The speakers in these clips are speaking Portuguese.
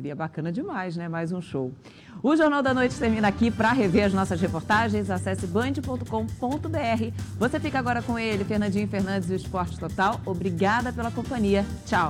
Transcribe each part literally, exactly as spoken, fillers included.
Seria bacana demais, né? Mais um show. O Jornal da Noite termina aqui. Para rever as nossas reportagens, acesse band ponto com ponto b r. Você fica agora com ele, Fernandinho Fernandes, do Esporte Total. Obrigada pela companhia. Tchau.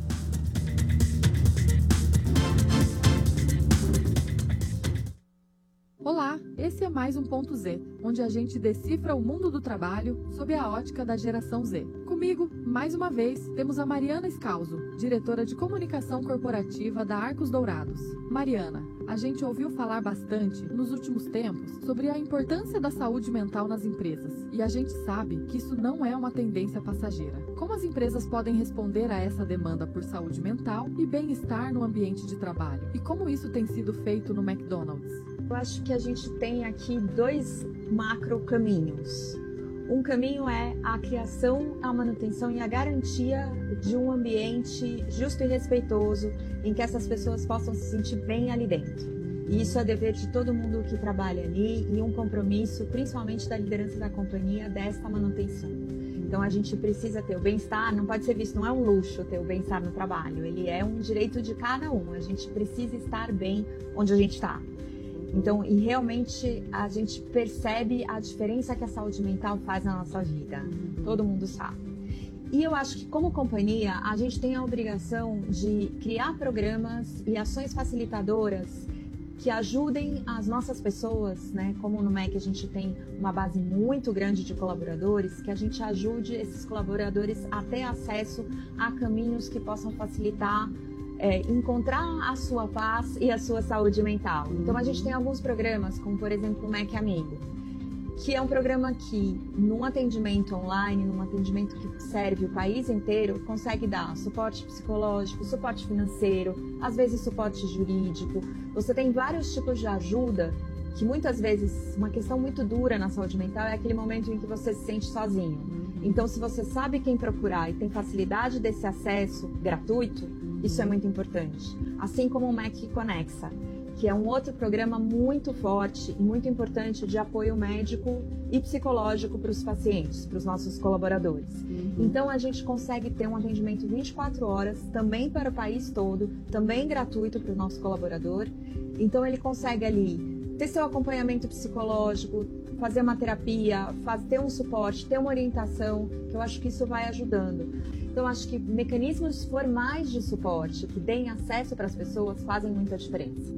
Olá, esse é mais um Ponto Z, onde a gente decifra o mundo do trabalho sob a ótica da geração Z. Comigo, mais uma vez, temos a Mariana Scalzo, diretora de comunicação corporativa da Arcos Dourados. Mariana, a gente ouviu falar bastante, nos últimos tempos, sobre a importância da saúde mental nas empresas. E a gente sabe que isso não é uma tendência passageira. Como as empresas podem responder a essa demanda por saúde mental e bem-estar no ambiente de trabalho? E como isso tem sido feito no McDonald's? Eu acho que a gente tem aqui dois macro caminhos. Um caminho é a criação, a manutenção e a garantia de um ambiente justo e respeitoso em que essas pessoas possam se sentir bem ali dentro. E isso é dever de todo mundo que trabalha ali e um compromisso, principalmente da liderança da companhia, desta manutenção. Então a gente precisa ter o bem-estar, não pode ser visto, não é um luxo ter o bem-estar no trabalho, ele é um direito de cada um, a gente precisa estar bem onde a gente está. Então, e realmente a gente percebe a diferença que a saúde mental faz na nossa vida. Todo mundo sabe. E eu acho que como companhia, a gente tem a obrigação de criar programas e ações facilitadoras que ajudem as nossas pessoas, né? Como no M E C a gente tem uma base muito grande de colaboradores, que a gente ajude esses colaboradores a ter acesso a caminhos que possam facilitar É, encontrar a sua paz e a sua saúde mental. Então a gente tem alguns programas, como por exemplo o M E C Amigo, que é um programa que, num atendimento online, num atendimento que serve o país inteiro, consegue dar suporte psicológico, suporte financeiro, às vezes suporte jurídico. Você tem vários tipos de ajuda que muitas vezes, uma questão muito dura na saúde mental é aquele momento em que você se sente sozinho. Então, se você sabe quem procurar e tem facilidade desse acesso gratuito, isso é muito importante. Assim como o M E C Conexa, que é um outro programa muito forte e muito importante de apoio médico e psicológico para os pacientes, para os nossos colaboradores. Uhum. Então, a gente consegue ter um atendimento vinte e quatro horas, também para o país todo, também gratuito para o nosso colaborador. Então, ele consegue ali ter seu acompanhamento psicológico, fazer uma terapia, fazer, ter um suporte, ter uma orientação, que eu acho que isso vai ajudando. Então, acho que mecanismos formais de suporte que deem acesso para as pessoas fazem muita diferença.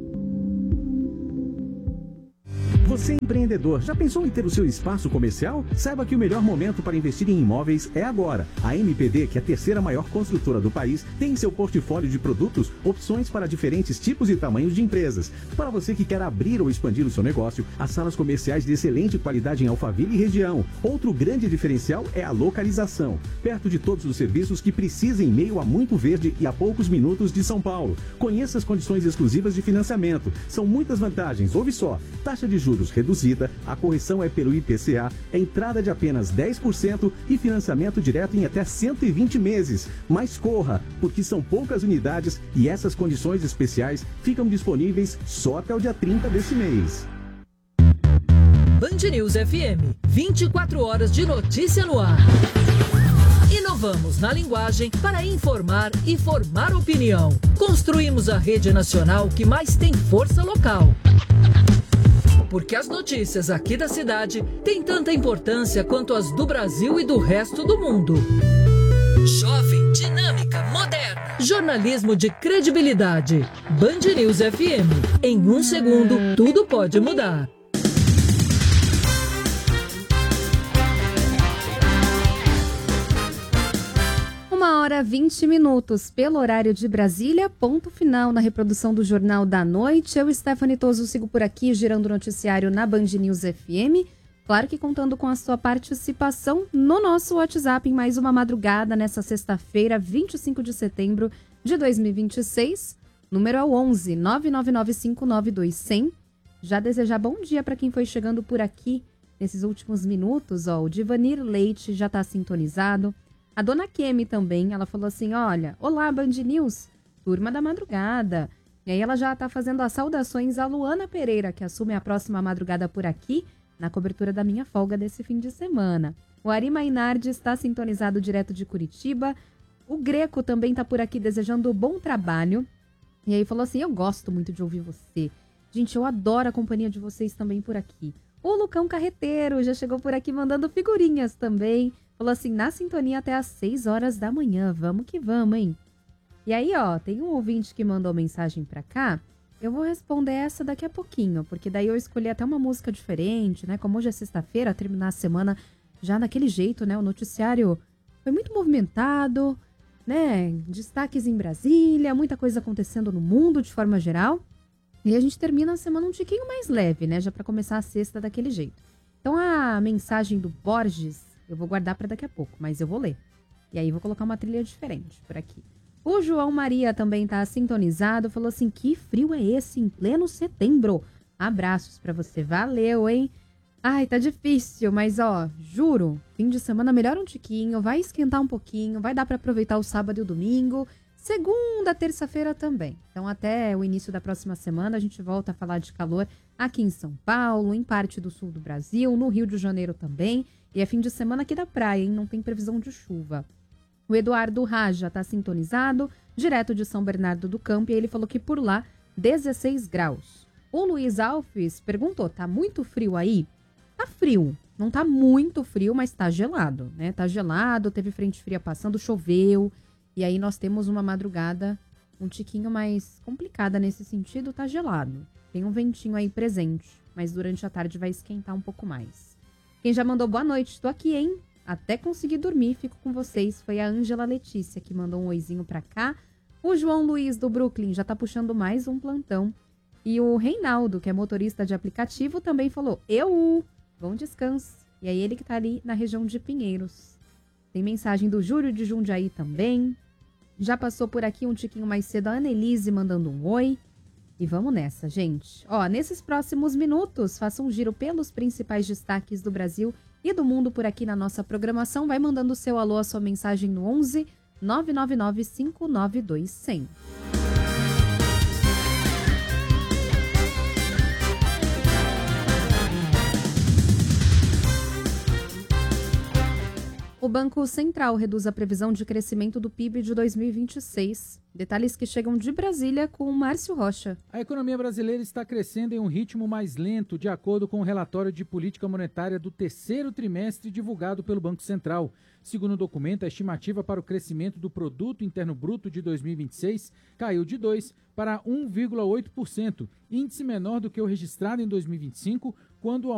Você é empreendedor, já pensou em ter o seu espaço comercial? Saiba que o melhor momento para investir em imóveis é agora. A M P D, que é a terceira maior construtora do país, tem em seu portfólio de produtos opções para diferentes tipos e tamanhos de empresas. Para você que quer abrir ou expandir o seu negócio, as salas comerciais de excelente qualidade em Alphaville e região. Outro grande diferencial é a localização. Perto de todos os serviços que precisa em meio a muito verde e a poucos minutos de São Paulo. Conheça as condições exclusivas de financiamento. São muitas vantagens. Ouve só. Taxa de juros reduzida, a correção é pelo I P C A, é entrada de apenas dez por cento e financiamento direto em até cento e vinte meses. Mas corra, porque são poucas unidades e essas condições especiais ficam disponíveis só até o dia trinta desse mês. Band News F M, vinte e quatro horas de notícia no ar. Inovamos na linguagem para informar e formar opinião. Construímos a rede nacional que mais tem força local. Porque as notícias aqui da cidade têm tanta importância quanto as do Brasil e do resto do mundo. Jovem, dinâmica, moderna. Jornalismo de credibilidade. Band News F M. Em um segundo, tudo pode mudar. Uma hora vinte minutos, pelo horário de Brasília, ponto final na reprodução do Jornal da Noite. Eu, Stephanie Toso, sigo por aqui, girando o noticiário na Band News F M. Claro que contando com a sua participação no nosso WhatsApp em mais uma madrugada, nessa sexta-feira, vinte e cinco de setembro de dois mil e vinte e seis. Número é o onze, nove nove nove cinco nove dois zero zero. Já desejar bom dia para quem foi chegando por aqui nesses últimos minutos. Ó, o Divanir Leite já está sintonizado. A dona Kemi também, ela falou assim, olha, olá Band News, turma da madrugada. E aí ela já está fazendo as saudações à Luana Pereira, que assume a próxima madrugada por aqui, na cobertura da minha folga desse fim de semana. O Ari Mainardi está sintonizado direto de Curitiba. O Greco também está por aqui desejando bom trabalho. E aí falou assim, eu gosto muito de ouvir você. Gente, eu adoro a companhia de vocês também por aqui. O Lucão Carreteiro já chegou por aqui mandando figurinhas também. Falou assim, na sintonia até às seis horas da manhã. Vamos que vamos, hein? E aí, ó, tem um ouvinte que mandou mensagem pra cá. Eu vou responder essa daqui a pouquinho, porque daí eu escolhi até uma música diferente, né? Como hoje é sexta-feira, terminar a semana já daquele jeito, né? O noticiário foi muito movimentado, né? Destaques em Brasília, muita coisa acontecendo no mundo de forma geral. E a gente termina a semana um tiquinho mais leve, né? Já para começar a sexta daquele jeito. Então a mensagem do Borges, eu vou guardar para daqui a pouco, mas eu vou ler. E aí vou colocar uma trilha diferente por aqui. O João Maria também tá sintonizado, falou assim, que frio é esse em pleno setembro? Abraços para você, valeu, hein? Ai, tá difícil, mas ó, juro, fim de semana melhora um tiquinho, vai esquentar um pouquinho, vai dar para aproveitar o sábado e o domingo. Segunda, terça-feira também. Então, até o início da próxima semana, a gente volta a falar de calor aqui em São Paulo, em parte do sul do Brasil, no Rio de Janeiro também. E é fim de semana aqui da praia, hein? Não tem previsão de chuva. O Eduardo Raja está sintonizado, direto de São Bernardo do Campo, e ele falou que por lá, dezesseis graus. O Luiz Alves perguntou, tá muito frio aí? Tá frio. Não tá muito frio, mas tá gelado, né? Tá gelado, teve frente fria passando, choveu. E aí nós temos uma madrugada um tiquinho mais complicada nesse sentido, tá gelado. Tem um ventinho aí presente, mas durante a tarde vai esquentar um pouco mais. Quem já mandou boa noite, tô aqui, hein? Até conseguir dormir, fico com vocês. Foi a Ângela Letícia que mandou um oizinho pra cá. O João Luiz do Brooklyn já tá puxando mais um plantão. E o Reinaldo, que é motorista de aplicativo, também falou, eu, bom descanso. E aí ele que tá ali na região de Pinheiros. Tem mensagem do Júlio de Jundiaí também. Já passou por aqui um tiquinho mais cedo a Annelise mandando um oi. E vamos nessa, gente. Ó, nesses próximos minutos, faça um giro pelos principais destaques do Brasil e do mundo por aqui na nossa programação. Vai mandando o seu alô, a sua mensagem no onze nove nove nove cinco nove dois zero zero. O Banco Central reduz a previsão de crescimento do P I B de dois mil e vinte e seis. Detalhes que chegam de Brasília com o Márcio Rocha. A economia brasileira está crescendo em um ritmo mais lento, de acordo com o relatório de política monetária do terceiro trimestre divulgado pelo Banco Central. Segundo o documento, a estimativa para o crescimento do Produto Interno Bruto de dois mil e vinte e seis caiu de dois por cento para um vírgula oito por cento, índice menor do que o registrado em dois mil e vinte e cinco, quando o